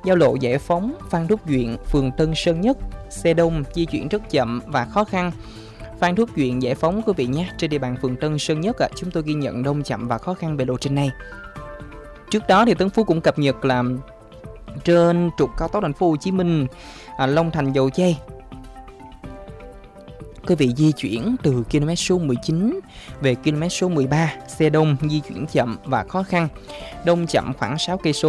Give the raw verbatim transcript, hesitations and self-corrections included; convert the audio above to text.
Giao lộ Giải Phóng, Phan Thúc Duyện, phường Tân Sơn Nhất, xe đông, di chuyển rất chậm và khó khăn. Phan Thúc Duyện, Giải Phóng quý vị nhé, trên địa bàn phường Tân Sơn Nhất à, chúng tôi ghi nhận đông chậm và khó khăn về lộ trình này. Trước đó thì Tấn Phú cũng cập nhật là trên trục cao tốc Thành phố Hồ Chí Minh, à, Long Thành Dầu Giây, quý vị di chuyển từ km số mười chín về km số mười ba, xe đông, di chuyển chậm và khó khăn. Đông chậm khoảng sáu cây số.